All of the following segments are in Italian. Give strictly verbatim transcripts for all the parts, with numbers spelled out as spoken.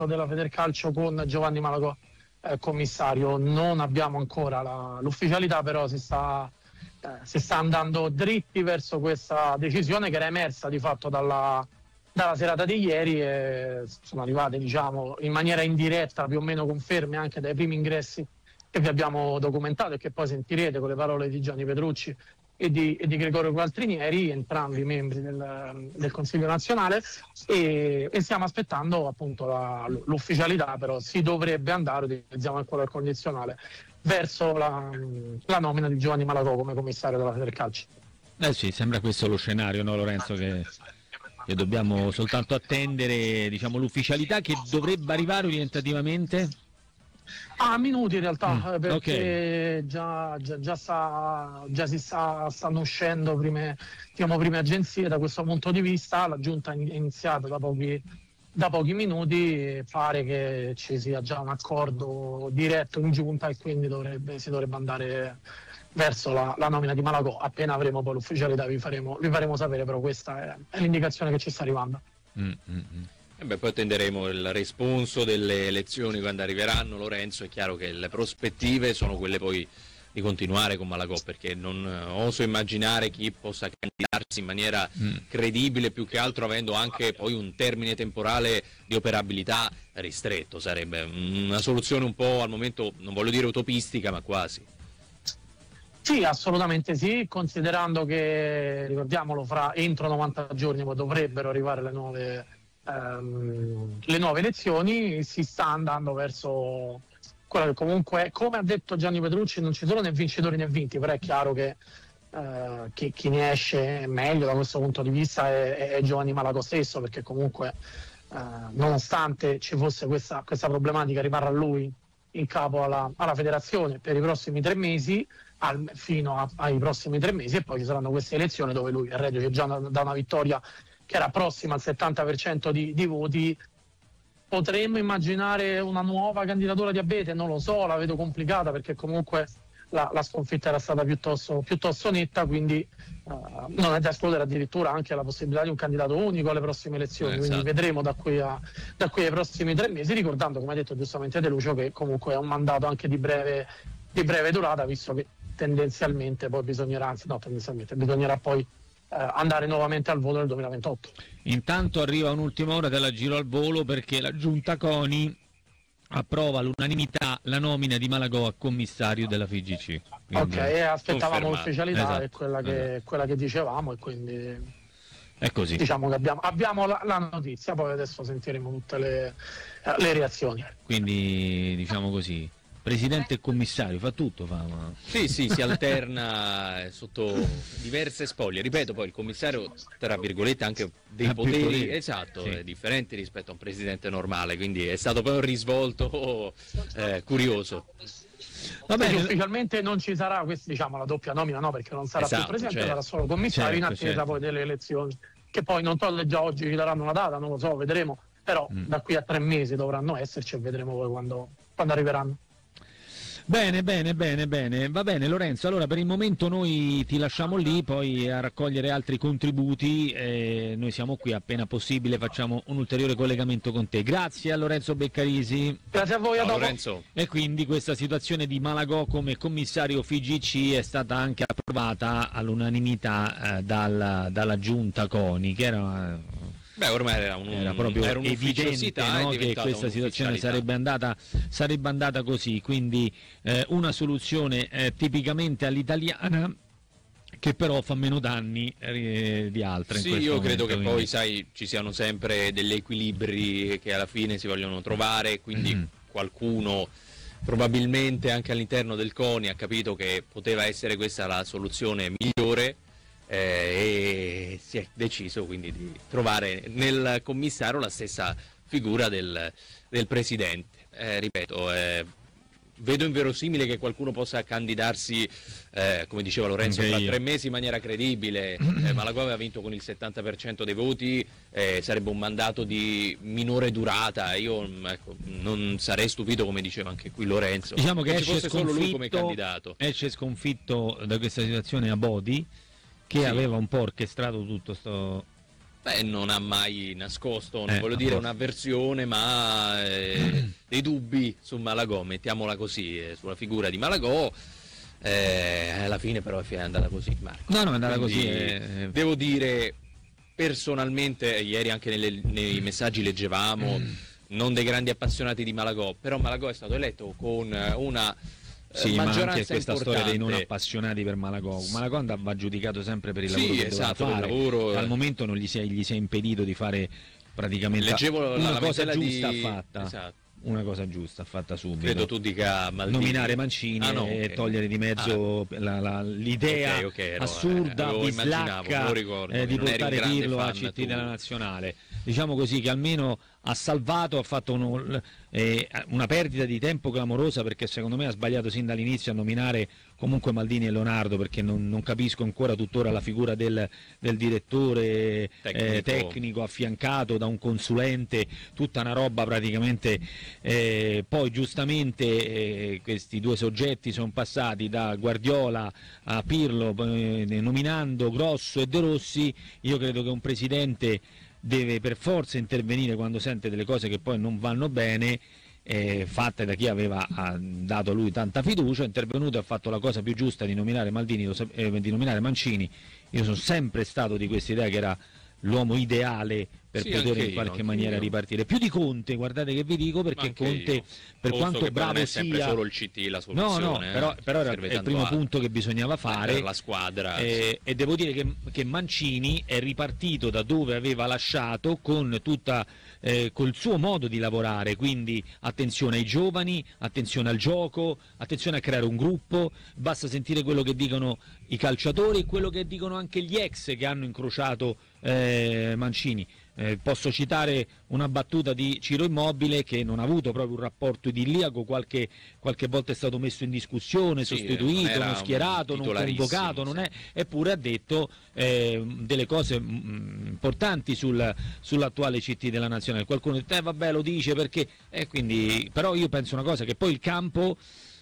della Federcalcio con Giovanni Malagò eh, commissario. Non abbiamo ancora la, l'ufficialità, però si sta, eh, si sta andando dritti verso questa decisione che era emersa di fatto dalla, dalla serata di ieri, e sono arrivate, diciamo, in maniera indiretta più o meno conferme anche dai primi ingressi che vi abbiamo documentato e che poi sentirete con le parole di Gianni Petrucci e di, e di Gregorio Gualtrinieri, entrambi membri del, del Consiglio nazionale, e, e stiamo aspettando appunto la, l'ufficialità, però si dovrebbe andare, utilizziamo ancora il condizionale, verso la, la nomina di Giovanni Malagò come commissario della Federcalcio. Eh sì, sembra questo lo scenario, no Lorenzo, che, che dobbiamo soltanto attendere, diciamo, l'ufficialità che dovrebbe arrivare orientativamente? Ah, minuti in realtà, Mm, perché okay. già, già, già, sta, già si sta, stanno uscendo prime, diciamo, prime agenzie da questo punto di vista. La giunta è iniziata da pochi, da pochi minuti, pare che ci sia già un accordo diretto in giunta e quindi dovrebbe, si dovrebbe andare verso la, la nomina di Malagò. Appena avremo poi l'ufficialità vi faremo, vi faremo sapere, però questa è, è l'indicazione che ci sta arrivando. Mm, mm, mm. E beh, poi attenderemo il responso delle elezioni quando arriveranno, Lorenzo. È chiaro che le prospettive sono quelle poi di continuare con Malagò, perché non oso immaginare chi possa candidarsi in maniera mm. credibile, più che altro avendo anche poi un termine temporale di operabilità ristretto. Sarebbe una soluzione un po', al momento, non voglio dire utopistica, ma quasi. Sì, assolutamente sì, considerando che, ricordiamolo, fra entro novanta giorni poi dovrebbero arrivare le nuove, ehm, le nuove elezioni, si sta andando verso quella che comunque, come ha detto Gianni Petrucci, non ci sono né vincitori né vinti, però è chiaro che, eh, che chi ne esce meglio da questo punto di vista è, è Giovanni Malagò stesso, perché comunque eh, nonostante ci fosse questa, questa problematica rimarrà lui in capo alla, alla federazione per i prossimi tre mesi, al, fino a, ai prossimi tre mesi, e poi ci saranno queste elezioni dove lui è reduce già da, da una vittoria che era prossima al settanta per cento di, di voti. Potremmo immaginare una nuova candidatura di Abete? Non lo so, la vedo complicata perché comunque la, la sconfitta era stata piuttosto, piuttosto netta, quindi uh, non è da escludere addirittura anche la possibilità di un candidato unico alle prossime elezioni, eh, quindi esatto. Vedremo da qui, a, da qui ai prossimi tre mesi, ricordando, come ha detto giustamente De Lucio, che comunque è un mandato anche di breve, di breve durata, visto che tendenzialmente poi bisognerà, anzi no, tendenzialmente bisognerà poi eh, andare nuovamente al voto nel duemilaventotto. Intanto arriva un'ultima ora della giro al volo, perché la giunta CONI approva all'unanimità la nomina di Malagò a commissario della F I G C. Quindi, ok, aspettavamo confermato. l'ufficialità, Esatto. è quella che, esatto. quella che dicevamo, e quindi è così. Diciamo che abbiamo, abbiamo la, la notizia, poi adesso sentiremo tutte le, le reazioni. Quindi diciamo così, presidente e commissario, fa tutto, fa ma... Sì, sì, si alterna sotto diverse spoglie. Ripeto, poi il commissario, tra virgolette, anche dei ha poteri, poteri, esatto, sì. è differenti rispetto a un presidente normale, quindi è stato poi un risvolto eh, curioso. Va bene, ufficialmente non ci sarà questa, diciamo, la doppia nomina, no, perché non sarà esatto, più presidente, certo. sarà solo commissario, certo, in attesa certo. poi delle elezioni, che poi non so se già oggi ci daranno una data, non lo so, vedremo, però mm. da qui a tre mesi dovranno esserci e vedremo poi quando, quando arriveranno. Bene, bene, bene, bene, va bene Lorenzo, allora per il momento noi ti lasciamo lì, poi a raccogliere altri contributi, eh, noi siamo qui, appena possibile facciamo un ulteriore collegamento con te. Grazie a Lorenzo Beccarisi. Grazie a voi, a Ciao, dopo. Lorenzo. E quindi questa situazione di Malagò come commissario F I G C è stata anche approvata all'unanimità eh, dalla, dalla giunta CONI, che era... Beh, ormai era, un, era proprio era evidente, no, che questa situazione sarebbe andata, sarebbe andata così, quindi eh, una soluzione eh, tipicamente all'italiana, che però fa meno danni eh, di altre. Sì, in questo io momento, credo che quindi... poi, sai, ci siano sempre degli equilibri che alla fine si vogliono trovare, quindi mm. qualcuno probabilmente anche all'interno del CONI ha capito che poteva essere questa la soluzione migliore. Eh, e si è deciso quindi di trovare nel commissario la stessa figura del, del presidente. Eh, ripeto, eh, vedo inverosimile che qualcuno possa candidarsi, eh, come diceva Lorenzo, tra tre mesi in maniera credibile. eh, Malagò aveva vinto con il settanta per cento dei voti, eh, sarebbe un mandato di minore durata. Io ecco, non sarei stupito, come diceva anche qui Lorenzo, diciamo che ci fosse solo lui come sconfitto, candidato. esce sconfitto da questa situazione Abodi, che sì. aveva un po' orchestrato tutto sto Beh, non ha mai nascosto, non Eh, voglio a dire posto. un'avversione, ma eh, dei dubbi su Malagò, mettiamola così, eh, sulla figura di Malagò. Eh, alla fine però è andata così, Marco. No, no, è andata Quindi, così. eh, Devo dire, personalmente, ieri anche nelle- nei messaggi leggevamo, non dei grandi appassionati di Malagò, però Malagò è stato eletto con eh, una eh, Sì, ma maggioranza anche questa importante. storia dei non appassionati per Malagò. Malagò andava- va giudicato sempre per il Sì, lavoro che esatto, doveva per fare. il lavoro, Al eh. momento non gli si è, gli si è impedito di fare praticamente Leggevo la una cosa lamentela giusta di- fatta. Esatto. Una cosa giusta fatta subito. Credo tu dica Maldini. Nominare Mancini Ah, no, e ok. togliere di mezzo la- la- l'idea Ok, ok, ero- assurda, eh, avevo immaginato, bislacca me lo ricordo, eh, di che non eri un portare grande Pirlo a fan C T tu. della nazionale. Diciamo così che almeno ha salvato, ha fatto uno- eh, una perdita di tempo clamorosa, perché secondo me ha sbagliato sin dall'inizio a nominare comunque Maldini e Leonardo, perché non, non capisco ancora tuttora la figura del, del direttore Tecnico. eh, tecnico affiancato da un consulente, tutta una roba praticamente. Eh, poi giustamente eh, questi due soggetti sono passati da Guardiola a Pirlo, eh, nominando Grosso e De Rossi. Io credo che un presidente deve per forza intervenire quando sente delle cose che poi non vanno bene, eh, fatte da chi aveva ha dato a lui tanta fiducia. È intervenuto e ha fatto la cosa più giusta di nominare Maldini, lo sap- eh, di nominare Mancini. Io sono sempre stato di questa idea che era l'uomo ideale per Sì, poter anche in io, qualche anche maniera io. ripartire. Più di Conte, guardate che vi dico, perché Anche Conte, io. per Posto quanto che poi bravo non è sempre sia, solo il C T la no, soluzione. no, eh. però, però era Serve è il tanto primo altro. punto che bisognava fare. Per la squadra. Eh, e devo dire che, che Mancini è ripartito da dove aveva lasciato con tutta eh, col suo modo di lavorare, quindi attenzione ai giovani, attenzione al gioco, attenzione a creare un gruppo. Basta sentire quello che dicono i calciatori e quello che dicono anche gli ex che hanno incrociato eh, Mancini. Eh, posso citare una battuta di Ciro Immobile, che non ha avuto proprio un rapporto idilliaco, qualche, qualche volta è stato messo in discussione, Sì, sostituito, non era non schierato, un non titolarissimo, convocato, non sì. è, eppure ha detto eh, delle cose mh, importanti sul, sull'attuale C T della nazionale. Qualcuno dice eh, vabbè, lo dice perché eh, quindi, però io penso una cosa, che poi il campo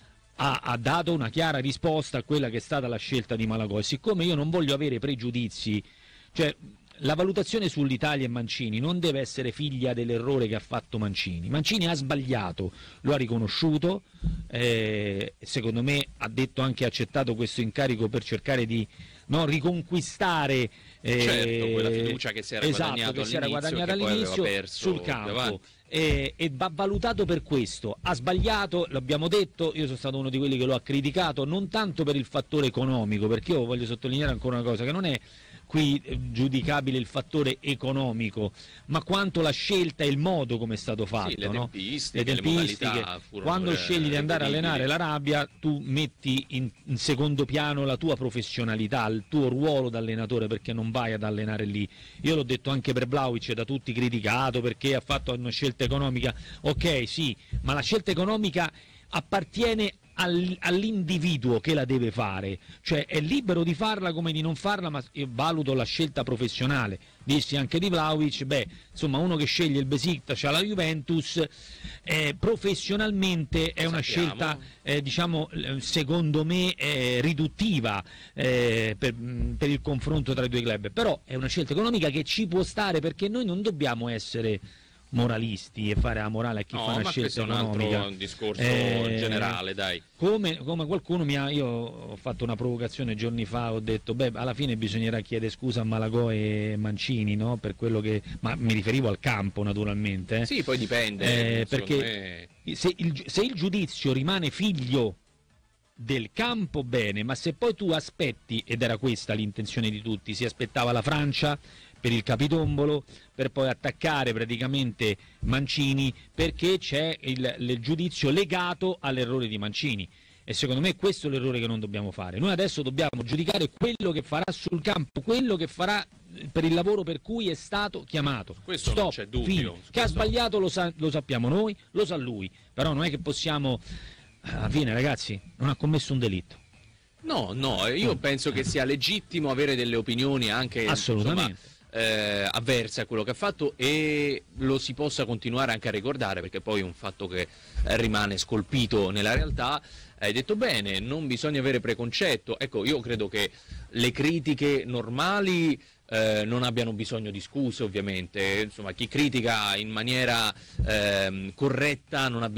ha, ha dato una chiara risposta a quella che è stata la scelta di Malagò, e siccome io non voglio avere pregiudizi, cioè la valutazione sull'Italia e Mancini non deve essere figlia dell'errore che ha fatto Mancini. Mancini ha sbagliato, lo ha riconosciuto, eh, secondo me ha detto anche accettato questo incarico per cercare di no, riconquistare eh, Certo, quella fiducia che si era esatto, guadagnato che si era all'inizio, guadagnata che poi aveva all'inizio perso sul più campo. avanti. E, e va valutato per questo. Ha sbagliato, l'abbiamo detto, io sono stato uno di quelli che lo ha criticato, non tanto per il fattore economico, perché io voglio sottolineare ancora una cosa, che non è qui eh, giudicabile il fattore economico, ma quanto la scelta e il modo come è stato fatto. Sì, le no? tempistiche, Le le tempistiche. modalità furono, Quando eh, scegli di andare a allenare incredibili. l'Arabia, tu metti in, in secondo piano la tua professionalità, il tuo ruolo da allenatore, perché non vai ad allenare lì. Io l'ho detto anche per Vlahovic, da tutti criticato perché ha fatto una scelta economica. Ok, sì, ma la scelta economica appartiene al- all'individuo che la deve fare, cioè è libero di farla come di non farla, ma io valuto la scelta professionale. Dissi anche di Vlahovic, beh, insomma, uno che sceglie il Besiktas alla Juventus, eh, professionalmente è Lo una sappiamo. scelta, eh, diciamo, eh, secondo me eh, riduttiva eh, per, mh, per il confronto tra i due club, però è una scelta economica che ci può stare, perché noi non dobbiamo essere moralisti e fare la morale a chi No, fa una ma scelta questo è un economica. altro discorso Eh, generale, dai. Come, come qualcuno mi ha, io ho fatto una provocazione giorni fa, ho detto beh, alla fine bisognerà chiedere scusa a Malagò e Mancini, no? Per quello che, ma mi riferivo al campo naturalmente, eh. Sì, poi dipende. Eh, secondo perché me. se il, se il giudizio rimane figlio del campo, bene, ma se poi tu aspetti, ed era questa l'intenzione di tutti, si aspettava la Francia per il capitombolo, per poi attaccare praticamente Mancini, perché c'è il, il giudizio legato all'errore di Mancini, e secondo me questo è l'errore che non dobbiamo fare. Noi adesso dobbiamo giudicare quello che farà sul campo, quello che farà per il lavoro per cui è stato chiamato. Questo Stop, non c'è dubbio, fine. su Che ha questo- sbagliato lo, sa- lo sappiamo noi, lo sa lui, però non è che possiamo, alla fine ragazzi, non ha commesso un delitto. No, no, io penso che sia legittimo avere delle opinioni anche Assolutamente. insomma, eh, avverse a quello che ha fatto, e lo si possa continuare anche a ricordare, perché poi è un fatto che eh, rimane scolpito nella realtà. Hai detto bene, non bisogna avere preconcetto. Ecco, io credo che le critiche normali eh, non abbiano bisogno di scuse, ovviamente. Insomma, chi critica in maniera eh, corretta non ha bisogno